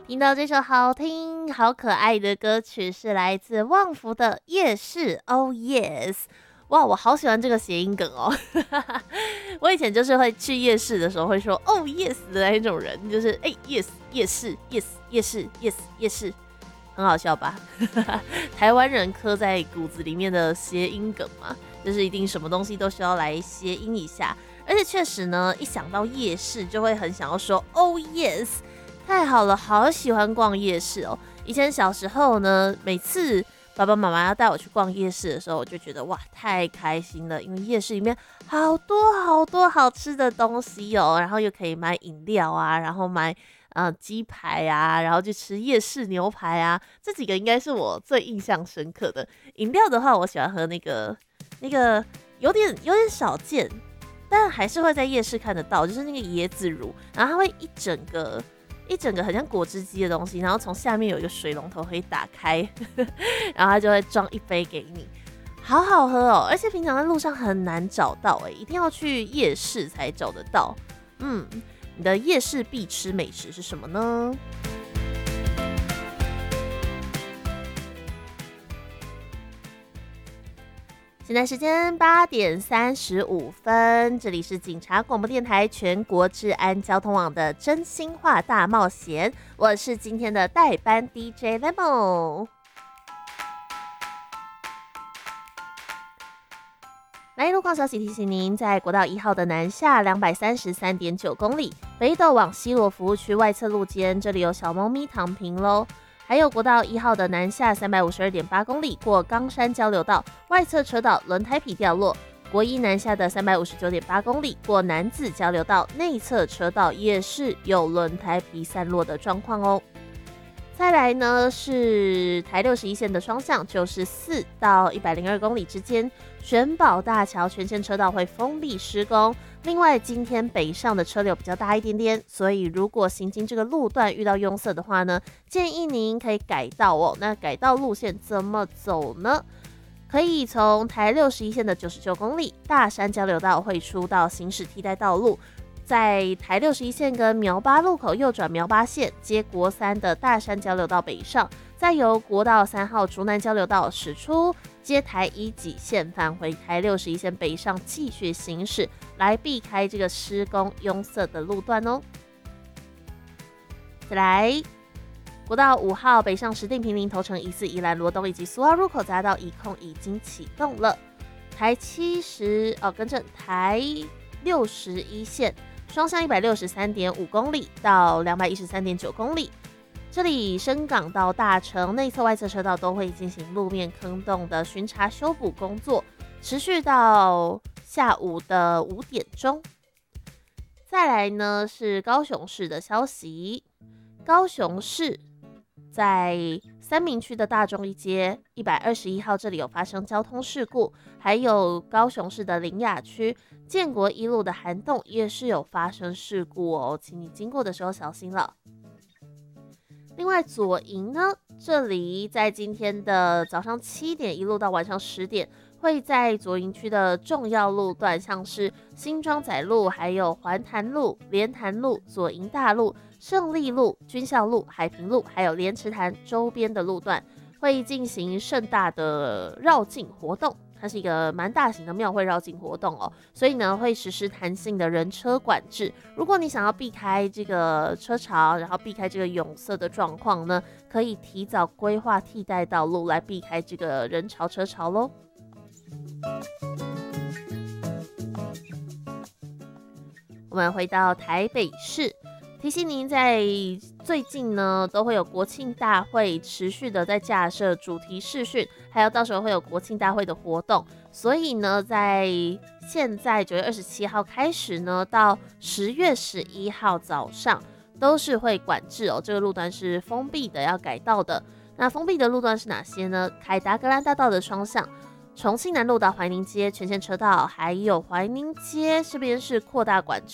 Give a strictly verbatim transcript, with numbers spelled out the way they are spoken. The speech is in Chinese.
听到这首好听、好可爱的歌曲，是来自旺福的《夜市》。Oh yes， 哇，我好喜欢这个谐音梗哦！我以前就是会去夜市的时候会说 “Oh yes” 的那一种人，就是哎、欸、yes 夜市 yes 夜市 yes 夜市，很好笑吧？台湾人刻在骨子里面的谐音梗嘛，就是一定什么东西都需要来谐音一下。而且确实呢，一想到夜市就会很想要说 “Oh yes”。太好了，好喜欢逛夜市哦！以前小时候呢，每次爸爸妈妈要带我去逛夜市的时候，我就觉得哇，太开心了，因为夜市里面好多好多好吃的东西哦，然后又可以买饮料啊，然后买呃鸡排啊，然后去吃夜市牛排啊，这几个应该是我最印象深刻的。饮料的话，我喜欢喝那个那个有点有点少见，但还是会在夜市看得到，就是那个椰子乳，然后它会一整个。一整个很像果汁机的东西，然后从下面有一个水龙头可以打开，然后它就会装一杯给你，好好喝哦！而且平常在路上很难找到哎，一定要去夜市才找得到。嗯，你的夜市必吃美食是什么呢？现在时间八点三十五分，这里是警察广播电台全国治安交通网的真心话大冒险，我是今天的代班 D J Lemon。来，路况消息提醒您，在国道一号的南下两百三十三点九公里，北斗往西螺服务区外侧路肩，这里有小猫咪躺平喽。还有国道一号的南下三百五十二点八公里，过冈山交流道外侧车道轮胎皮掉落；国一南下的三百五十九点八公里，过南子交流道内侧车道也是有轮胎皮散落的状况哦。再来呢是台六十一线的双向，九十四到一百零二公里之间，玄宝大桥全线车道会封闭施工。另外，今天北上的车流比较大一点点，所以如果行经这个路段遇到拥塞的话呢，建议您可以改道哦。那改道路线怎么走呢？可以从台六十一线的九十九公里大山交流道会出到行驶替代道路。在台六十一线跟苗八路口右转苗八线，接国三的大山交流道北上，再由国道三号竹南交流道驶出，接台一己线返回台六十一线北上继续行驶，来避开这个施工拥塞的路段哦。再来，国道五号北上石碇坪林头城宜四宜兰罗东以及苏澳入口匝道一控已经启动了。台七十哦，更正台六十一线。双向一百六十三点五公里到两百一十三点九公里，这里深港到大城内侧外侧车道都会进行路面坑洞的巡查修补工作，持续到下午的五点钟。再来呢是高雄市的消息，高雄市在三民区的大众一街一百二十一号这里有发生交通事故，还有高雄市的苓雅区建国一路的涵洞也是有发生事故哦，请你经过的时候小心了。另外左营呢，这里在今天的早上七点一路到晚上十点，会在左营区的重要路段，像是新庄仔路、还有环潭路、莲潭路、左营大路、胜利路、军校路、海平路，还有莲池潭周边的路段，会进行盛大的绕境活动。它是一个蛮大型的庙会绕境活动哦，所以呢会实施弹性的人车管制。如果你想要避开这个车潮，然后避开这个拥塞的状况呢，可以提早规划替代道路来避开这个人潮车潮咯。我们回到台北市，提醒您在最近呢都会有国庆大会持续的在架设主题视讯，还有到时候会有国庆大会的活动，所以呢在现在九月二十七号开始呢到十月十一号早上都是会管制哦，这个路段是封闭的，要改道的。那封闭的路段是哪些呢？凯达格兰大道的双向，重庆南路到怀宁街全线车道，还有怀宁街这边是扩大管制